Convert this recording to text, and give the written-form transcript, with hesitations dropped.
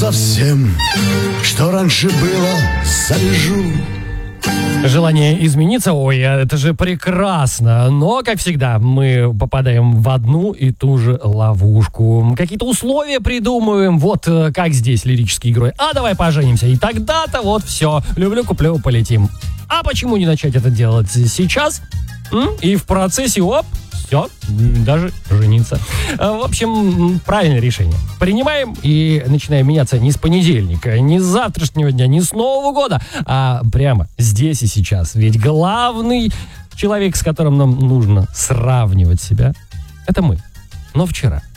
совсем, что раньше было, завяжу. Желание измениться, ой, это же прекрасно. Но, как всегда, мы попадаем в одну и ту же ловушку. Какие-то условия придумываем, вот как здесь лирический герой. А давай поженимся, и тогда-то вот все. Люблю, куплю, полетим. А почему не начать это делать сейчас? И в процессе, все, даже жениться. В общем, правильное решение. Принимаем и начинаем меняться не с понедельника, не с завтрашнего дня, не с Нового года, а прямо здесь и сейчас. Ведь главный человек, с которым нам нужно сравнивать себя, это мы. Но вчера.